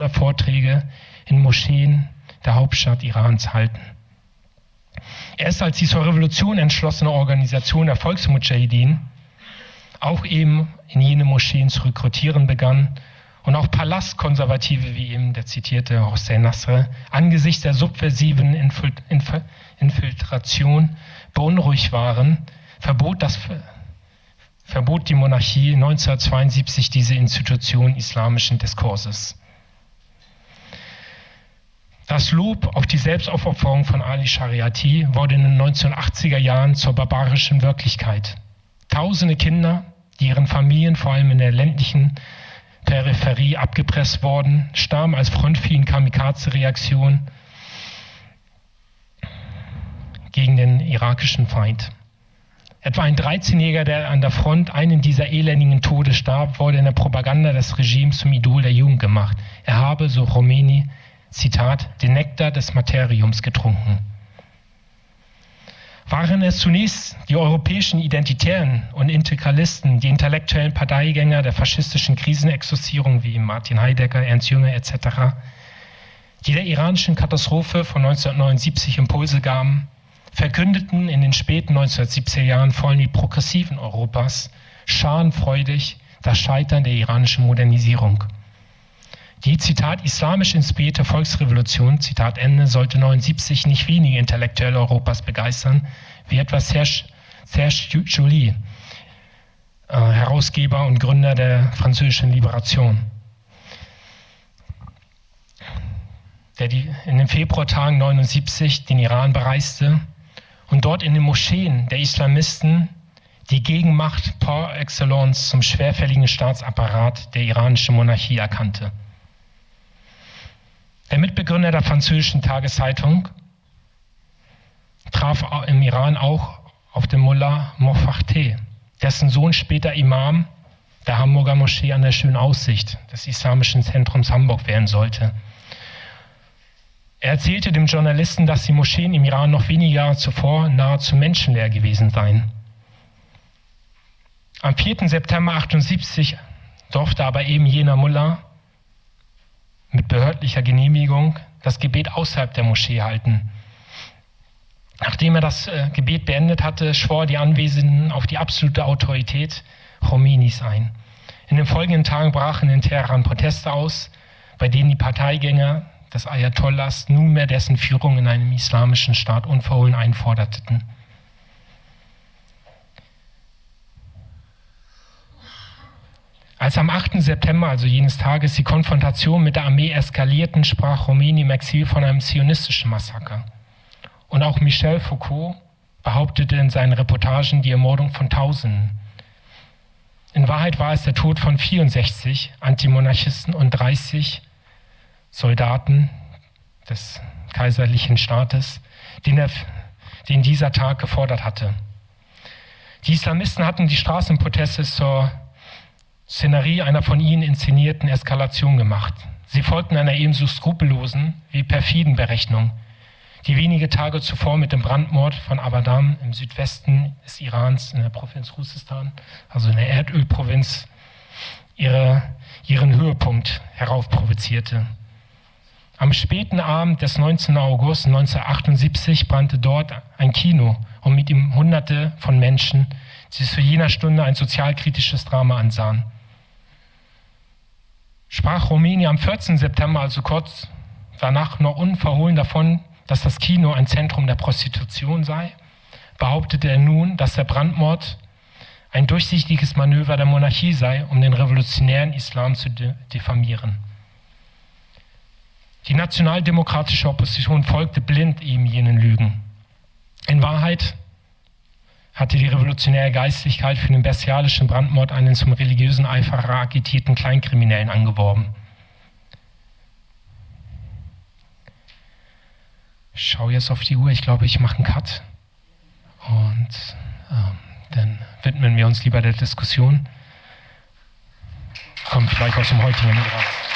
Vorträge in Moscheen der Hauptstadt Irans halten. Erst als die zur Revolution entschlossene Organisation der Volksmudschahidin auch eben in jene Moscheen zu rekrutieren begann und auch Palastkonservative wie eben der zitierte Hossein Nasr angesichts der subversiven Infiltration beunruhigt waren, verbot die Monarchie 1972 diese Institution islamischen Diskurses. Das Lob auf die Selbstaufopferung von Ali Shariati wurde in den 1980er Jahren zur barbarischen Wirklichkeit. Tausende Kinder, die ihren Familien vor allem in der ländlichen Peripherie abgepresst wurden, starben als Frontvieh in Kamikaze-Reaktion gegen den irakischen Feind. Etwa ein 13-Jähriger, der an der Front einen dieser elendigen Tode starb, wurde in der Propaganda des Regimes zum Idol der Jugend gemacht. Er habe, so Khomeini, Zitat, den Nektar des Materiums getrunken. Waren es zunächst die europäischen Identitären und Integralisten, die intellektuellen Parteigänger der faschistischen Krisenexorcierung wie Martin Heidegger, Ernst Jünger etc., die der iranischen Katastrophe von 1979 Impulse gaben, verkündeten in den späten 1970er Jahren vor allem die Progressiven Europas schadenfreudig das Scheitern der iranischen Modernisierung. Die, Zitat, islamisch inspirierte Volksrevolution, Zitat Ende, sollte 1979 nicht wenige Intellektuelle Europas begeistern, wie etwa Serge Joly, Herausgeber und Gründer der französischen Liberation, der in den Februartagen 1979 den Iran bereiste und dort in den Moscheen der Islamisten die Gegenmacht par excellence zum schwerfälligen Staatsapparat der iranischen Monarchie erkannte. Der Mitbegründer der französischen Tageszeitung traf im Iran auch auf den Mullah Mofatteh, dessen Sohn später Imam der Hamburger Moschee an der Schönen Aussicht des Islamischen Zentrums Hamburg werden sollte. Er erzählte dem Journalisten, dass die Moscheen im Iran noch wenige Jahre zuvor nahezu menschenleer gewesen seien. Am 4. September 1978 durfte aber eben jener Mullah mit behördlicher Genehmigung das Gebet außerhalb der Moschee halten. Nachdem er das Gebet beendet hatte, schwor die Anwesenden auf die absolute Autorität Khomeinis ein. In den folgenden Tagen brachen in Teheran Proteste aus, bei denen die Parteigänger des Ayatollahs nunmehr dessen Führung in einem islamischen Staat unverhohlen einforderten. Als am 8. September, also jenes Tages, die Konfrontation mit der Armee eskalierten, sprach Khomeini im Exil von einem zionistischen Massaker. Und auch Michel Foucault behauptete in seinen Reportagen die Ermordung von Tausenden. In Wahrheit war es der Tod von 64 Antimonarchisten und 30 Soldaten des kaiserlichen Staates, den dieser Tag gefordert hatte. Die Islamisten hatten die Straßenproteste zur Szenerie einer von ihnen inszenierten Eskalation gemacht. Sie folgten einer ebenso skrupellosen wie perfiden Berechnung, die wenige Tage zuvor mit dem Brandmord von Abadan im Südwesten des Irans in der Provinz Khuzestan, also in der Erdölprovinz, ihren Höhepunkt heraufprovozierte. Am späten Abend des 19. August 1978 brannte dort ein Kino und mit ihm Hunderte von Menschen, die zu jener Stunde ein sozialkritisches Drama ansahen. Sprach Khomeini am 14. September, also kurz danach, noch unverhohlen davon, dass das Kino ein Zentrum der Prostitution sei, behauptete er nun, dass der Brandmord ein durchsichtiges Manöver der Monarchie sei, um den revolutionären Islam zu diffamieren. Die nationaldemokratische Opposition folgte blind ihm jenen Lügen. In Wahrheit hatte die revolutionäre Geistlichkeit für den bestialischen Brandmord einen zum religiösen Eiferer agitierten Kleinkriminellen angeworben. Ich schaue jetzt auf die Uhr, ich glaube, ich mache einen Cut. Und dann widmen wir uns lieber der Diskussion. Kommt vielleicht aus dem heutigen Rat.